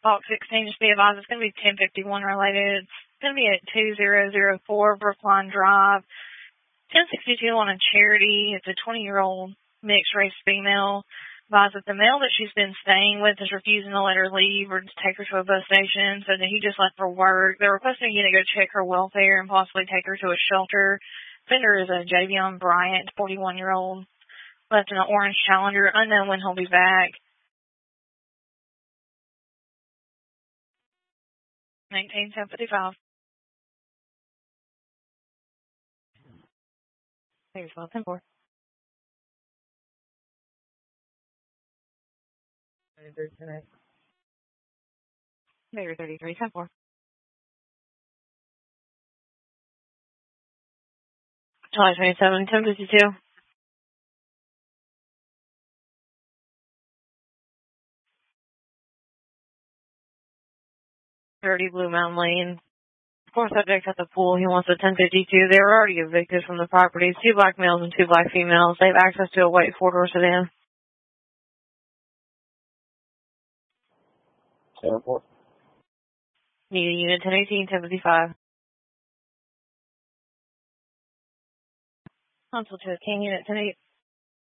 Box 16, just be advised, it's going to be 1051 related. It's going to be at 2004 Brookline Drive. 1062 on a Charity. It's a 20-year-old mixed race female. Advised that the male that she's been staying with is refusing to let her leave or to take her to a bus station, so that he just left for work. They're requesting you to go check her welfare and possibly take her to a shelter. Offender is a Javion Bryant, 41-year-old. Left in an orange Challenger. Unknown when he'll be back. 1955. Here's 110-4. 33-10-4. July 27, 1052. 30 Blue Mountain Lane. Four subjects at the pool. He wants a 1052. They were already evicted from the property. 2 black males and 2 black females. They have access to a white 4-door sedan. 7-4. Need a unit 1018, 1055. Console to a King unit 108.